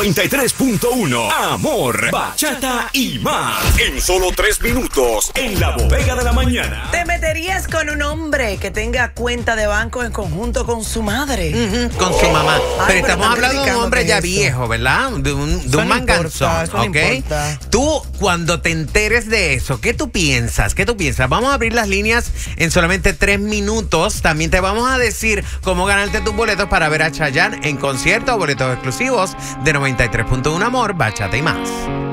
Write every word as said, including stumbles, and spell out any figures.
noventa y tres punto uno Amor, bachata y más. En solo tres minutos, en la bodega de la mañana. ¿Te meterías con un hombre que tenga cuenta de banco en conjunto con su madre? Uh-huh, con su mamá. Ay, pero pero estamos están hablando de un hombre ya criticándote eso. viejo, ¿verdad? De un, de Eso un no manganzón, importa, eso no ¿ok? importa. Tú, cuando te enteres de eso, ¿qué tú piensas? ¿Qué tú piensas? Vamos a abrir las líneas en solamente tres minutos. También te vamos a decir cómo ganarte tus boletos para ver a Chayanne en concierto o boletos exclusivos de noventa y tres punto uno Amor, bachata y más.